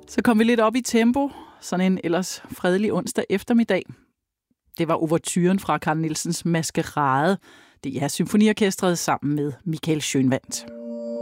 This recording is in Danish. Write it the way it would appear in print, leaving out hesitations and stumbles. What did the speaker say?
Så kom vi lidt op i tempo, sådan en ellers fredelig onsdag eftermiddag. Det var ouverturen fra Carl Nielsens Maskerade. Det er symfoniorkestret sammen med Michael Schønwandt.